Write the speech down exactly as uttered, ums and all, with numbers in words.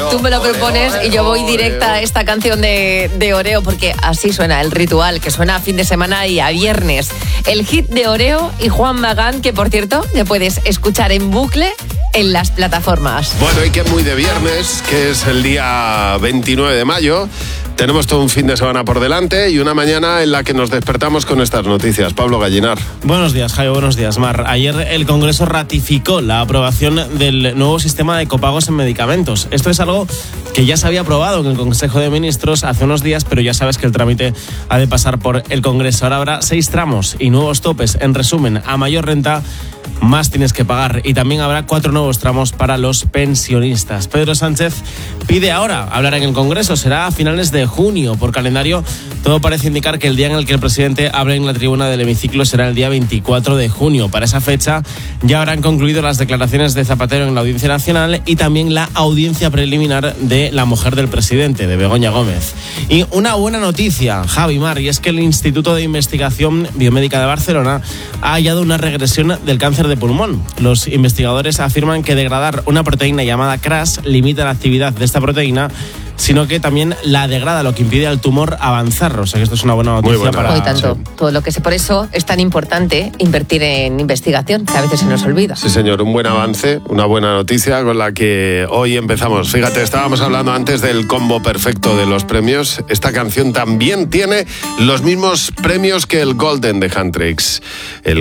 tú me lo Oreo, propones Oreo, y yo voy Oreo. directa a esta canción de, de Oreo, porque así suena el ritual, que suena a fin de semana y a viernes. El hit de Oreo y Juan Magán, que por cierto, te puedes escuchar en bucle en las plataformas. Bueno, y que muy de viernes, que es el día veintinueve de mayo. Tenemos todo un fin de semana por delante y una mañana en la que nos despertamos con estas noticias. Pablo Gallinar. Buenos días, Jaime. Buenos días, Mar. Ayer el Congreso ratificó la aprobación del nuevo sistema de copagos en medicamentos. Esto es algo que ya se había aprobado en el Consejo de Ministros hace unos días, pero ya sabes que el trámite ha de pasar por el Congreso. Ahora habrá seis tramos y nuevos topes. En resumen, a mayor renta, más tienes que pagar. Y también habrá cuatro nuevos tramos para los pensionistas. Pedro Sánchez pide ahora hablar en el Congreso. Será a finales de junio. Por calendario, todo parece indicar que el día en el que el presidente hable en la tribuna del hemiciclo será el día veinticuatro de junio. Para esa fecha ya habrán concluido las declaraciones de Zapatero en la Audiencia Nacional y también la audiencia preliminar de la mujer del presidente, de Begoña Gómez. Y una buena noticia, Javi, Mar, y es que el Instituto de Investigación Biomédica de Barcelona ha hallado una regresión del cáncer de pulmón. Los investigadores afirman que degradar una proteína llamada C R A S limita la actividad de esta proteína, sino que también la degrada, lo que impide al tumor avanzar. O sea que esto es una buena noticia. Muy buena. para... Hoy tanto, Sí. todo lo que sé. Por eso es tan importante invertir en investigación, que a veces se nos olvida. Sí, señor, un buen avance, una buena noticia con la que hoy empezamos. Fíjate, estábamos hablando antes del combo perfecto de los premios. Esta canción también tiene los mismos premios que el Golden de Huntrix. El